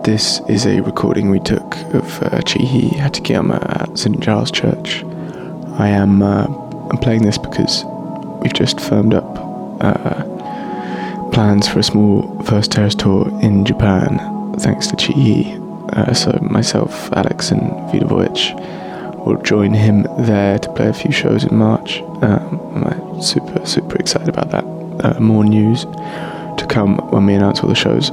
This is a recording we took of Chihi Hatakeyama at St. Giles Church. I'm playing this because we've just firmed up plans for a small First Terrace tour in Japan, thanks to Chihi. So myself, Alex and Vidovovic will join him there to play a few shows in March. I'm super excited about that. More news to come when we announce all the shows.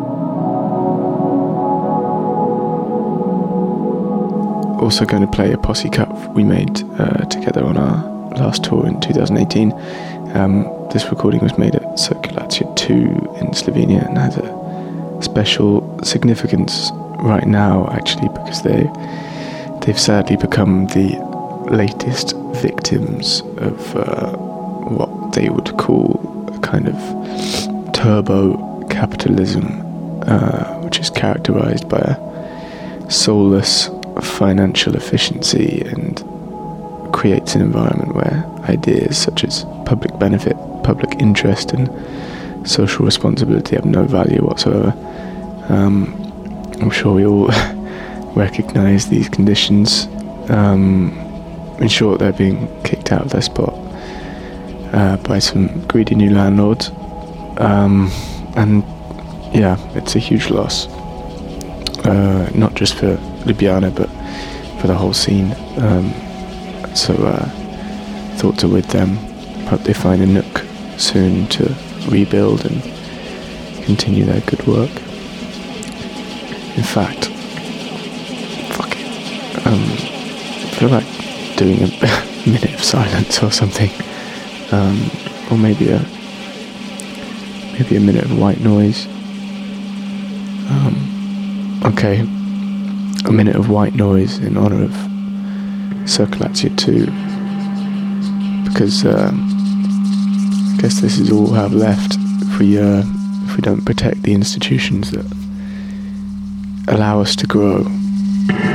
Also going to play a posse cut we made together on our last tour in 2018. This recording was made at Circulatia 2 in Slovenia and has a special significance right now, actually, because they've sadly become the latest victims of what they would call a kind of turbo capitalism, which is characterized by a soulless financial efficiency and creates an environment where ideas such as public benefit, public interest and social responsibility have no value whatsoever. I'm sure we all recognise these conditions. In short, they're being kicked out of their spot by some greedy new landlords, and yeah, it's a huge loss, not just for Ljubljana but for the whole scene. So thoughts are with them. Hope they find a nook soon to rebuild and continue their good work. In fact, fuck it, I feel like doing a minute of silence or something, or maybe a minute of white noise. Okay, a minute of white noise in honour of Circulatia 2, because I guess this is all we have left if we don't protect the institutions that allow us to grow.